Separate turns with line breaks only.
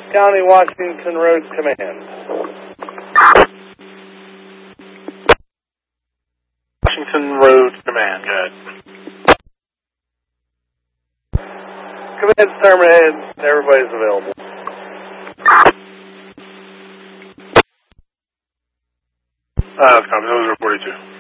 County, Washington Road Command.
Washington Road Command, good.
Command's terminated. Everybody's available.
Copy. That was 42.